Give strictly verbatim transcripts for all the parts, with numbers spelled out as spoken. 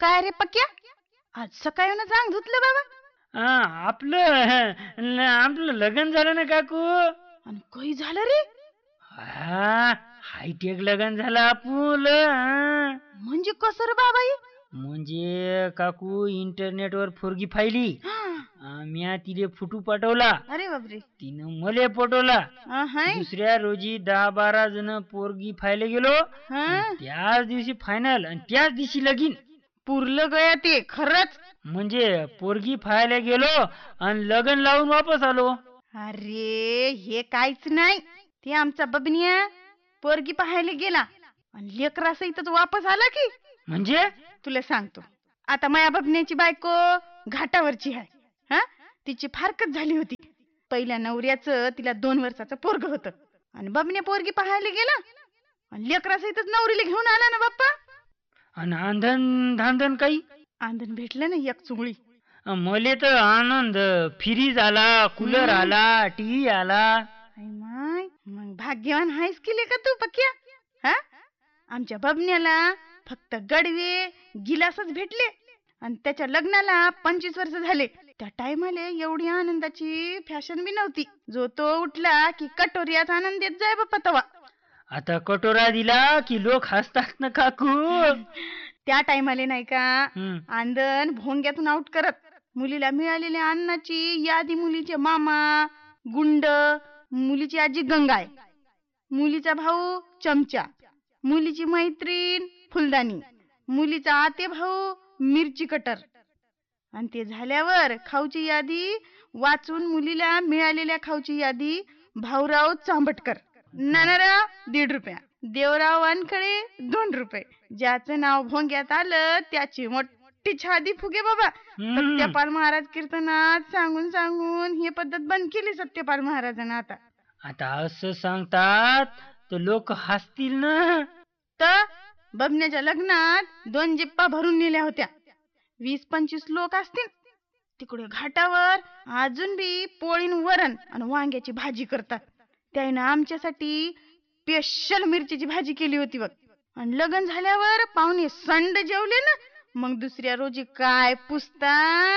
काय रे पक्या, आज सकाळी चांग धुतलं बाबा. हा, आपलं ल- आपलं लग्न झालं ना काकू. आणि काही झालं रे? हा, हायटेक लग्न झालं आपलं. हा. म्हणजे कसं रे बाबाई? म्हणजे काकू इंटरनेटवर पोरगी पाहिली. म्या तिले फोटो पाठवला, अरे बापरे. तिनं मले पटवला. हा, हाय. दुसऱ्या रोजी दहा बारा जण पोरगी फायला गेलो हा. आणि त्याच दिवशी फायनल आणि त्याच दिवशी लगीन. पुरलं गया ते खरंच. म्हणजे पोरगी फायला गेलो आणि लग्न लावून वापस आलो. अरे हे काहीच नाही, ते आमचा बबनिया पोरगी पाहायला गेला आणि लेकरा सहितच वापस आला की. म्हणजे तुला सांगतो, आता माया बबन्याची बायको घाटावरची आहे. हा, तिची फारकत झाली होती. पहिल्या नवऱ्याचं तिला दोन वर्षाचं पोरग होतं आणि बबन्या पोरगी पाहायला गेला आणि लेकरा सहितच नवरीला घेऊन आला ना बाप्पा. आणि आंधन धांधन काही आंधन भेटलं ना एक चुगळी. मले तर आनंद, फ्रीज आला, कूलर हम्म. आला, टीव्ही आला. आई माय, मग भाग्यवान हायस केले का तू पक्या? हा, आमच्या बबन्याला फक्त गडवे गिलासच भेटले आणि त्याच्या लग्नाला पंचवीस वर्ष झाले. त्या टायमाले एवढी आनंदाची फॅशन बी नव्हती. जो तो उठला की कटोरीयाचा आनंद देत जाय बाप्पा तवा. आता कटोरा दिला की लोक हसतात ना काकू. त्या टायमाले नाही का हम्म. आंदन भोंग्यातून आउट करत. मुलीला मिळालेल्या अन्नाची यादी मुलीचे मामा गुंड, मुलीची आजी गंगाय, मुलीचा भाऊ चमचा, मुलीची मैत्रीण फुलदाणी, मुलीचा आते भाऊ मिरची कटर. आणि ते झाल्यावर खाऊची यादी वाचून मुलीला मिळालेल्या खाऊची यादी भाऊराव चांबटकर, नानाराव दीड रुपया, देवराव वानखळे दोन रुपये. ज्याचं नाव भोंग्यात आलं त्याची मोठी छादी फुगे बाबा. हम्म. सत्यपाल महाराज कीर्तनात सांगून सांगून ही पद्धत बंद केली सत्यपाल महाराजांना. आता आता असं सांगतात तर लोक हसतील ना. तर बबण्याच्या लग्नात दोन जिप्पा भरून नेल्या होत्या. वीस पंचवीस लोक असतील. तिकडे घाटावर अजून बी पोळीन वरण आणि वांग्याची भाजी करतात. त्यानं आमच्यासाठी स्पेशल मिरचीची भाजी केली होती बघ. आणि लग्न झाल्यावर पाहुणे संड जेवले ना. मग दुसऱ्या रोजी काय पुसता,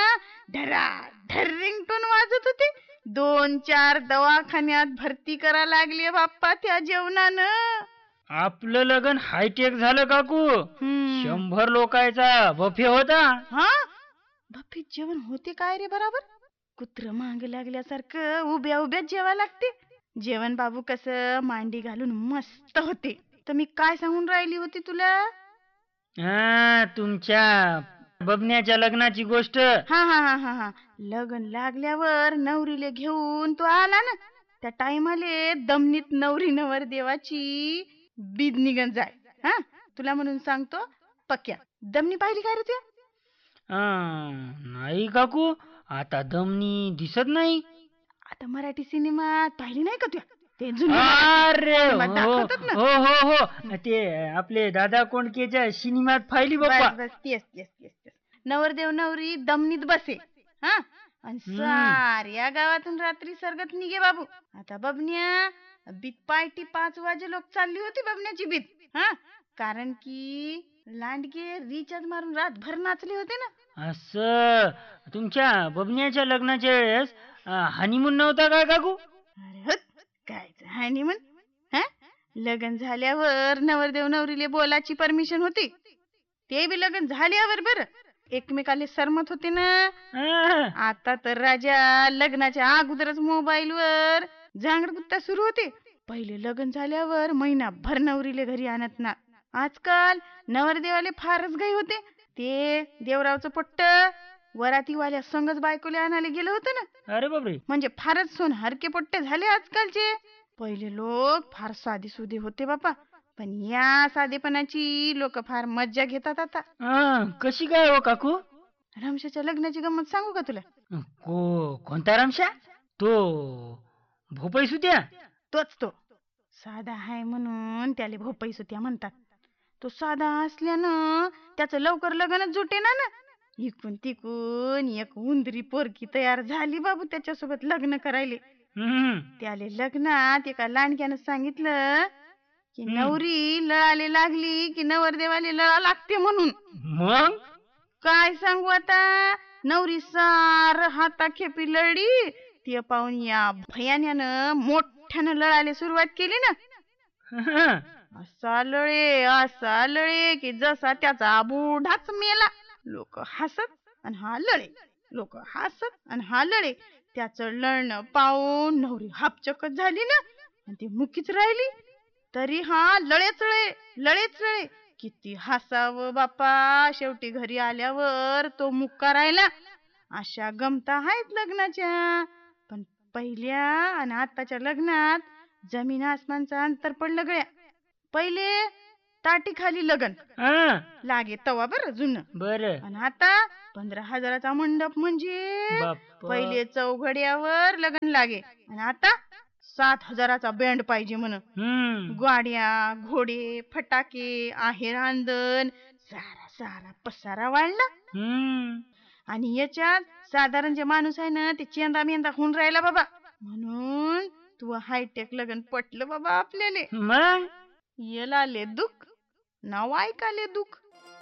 ढरा ढर रिंगटोन वाजत होते. दोन चार दवाखान्यात भरती करा लागली बाप्पा त्या जेवणानं. आपलं लग्न हायटेक झालं काकू. हम्म. शंभर लोकांचा बफे होता. हा, बफेत जेवण होते काय रे बराबर. कुत्र मांग लागल्यासारखं उभ्या उभ्यात जेवा लागते. जेवण बाबू कसं मांडी घालून मस्त होते. तर मी काय सांगून राहिली होती तुला? हा, तुमच्या बबण्याच्या लग्नाची गोष्ट. हा हा हा हा हा लग्न लागल्यावर नवरीले घेऊन तो आला ना. त्या टायमाले दमनीत नवरी नवर देवाची बीद निघन जाय. हा, तुला म्हणून सांगतो पक्या, दमनी पाहिली काय रे तुया? अं, नाही काकू, आता दमनी दिसत नाही. आता मराठी सिनेमात पाहिली नाही का तुया? ते जुने अरे सिनेमात हो दाखवतात ना. हो हो हो ते आपले दादा कोंडकेच्या सिनेमात पाहिली बस बाप्पा. बस तेच तेच तेच तेच. नवरदेव नवरी दमनीत बसे. हा, आणि हम्म. साऱ्या गावातून रात्री सरगत निघे बाबू. आता बबन्या बीत पार्टी पाच वाजे लोक चालली होती बबन्याची बीत. हा, कारण की लांडगे रिचार्ज मारून रातभर नाचले होते ना. असं तुमच्या बबण्याच्या लग्नाच्या वेळेस हनीमून नव्हता काय काकू? अरे होत कायच हनीमून. हा, लग्न झाल्यावर नवरदेव नवरीले बोलाची परमिशन होती. ते बी लग्न झाल्यावर बर एकमेकाले सरमत होते ना. हा. आता तर राजा लग्नाच्या अगोदरच मोबाईल वर जांगड गुत्ता सुरू होते. पहिले लग्न झाल्यावर महिनाभर नवरीले घरी आणत ना. आजकाल नवरदेवाले फारच घाई होते. ते देवरावचं पट्ट वरातीवाल्या संगच बायकोले आणायला गेलं होतं ना. अरे बापरे. म्हणजे फारच सोन हरके पट्टे झाले आजकालचे. पहिले लोक फार साधे सुधे होते बापा, पण या साधेपणाची लोक फार मज्जा घेतात आता. हा, कशी काय हो काकू? रमशाच्या लग्नाची गंमत सांगू का तुला? को कोणता रामशा? तो भोपाई सुत्या? तोच तो. साधा आहे म्हणून त्याले भोपाई सुत्या म्हणतात. तो साधा असल्यानं त्याचं लवकर लग्नच जुटे ना ना. इकून तिकून एक उंदरी पोरकी तयार झाली बाबू त्याच्यासोबत लग्न करायले. हम्म. त्याले लग्नात एका लांडग्यानं सांगितलं की हम्म. नवरी लळाले लागली की नवरदेवाले लळा लागते म्हणून. मग काय सांगू आता, नवरी सार हाताखेपी लढली. ते पाहून या भयान्यानं मोठ्यानं लढायला सुरुवात केली ना. असा लळे असा लळे की जसा त्याचा बुढाच मेला. लोक हसत आणि हा लळे, लोक हसत आणि हा लळे. त्याचं लढणं पाहून नवरी हापचकच झाली ना, आणि ती मुकीच राहिली. तरी हा लळेच लळे लळेच लळे. किती हसावं बापा. शेवटी घरी आल्यावर तो मुक्का राहिला. अशा गमता आहेत लग्नाच्या. पण पहिल्या आणि आताच्या लग्नात जमीन आसमानचं अंतर पडलं गळ्या. पहिले ताटी खाली लग्न हा, लागे तवा बर जुनं, बर. आणि आता पंधरा हजाराचा मंडप म्हणजे बाप पहिले चौघड्यावर लग्न लागे, आणि आता सात हजाराचा बँड पाहिजे म्हण. हम्म गाड्या घोडे फटाके आहेर आंदण सारा सारा पसारा वाढला. हम्म आणि याच्यात साधारण जे माणूस आहे ना ते चेंदा मेंदा होऊन राहिला बाबा. म्हणून तू हायटेक लग्न पटलं बाबा आपल्याले. मग येला आले दुःख नाव ऐकाले दुःख.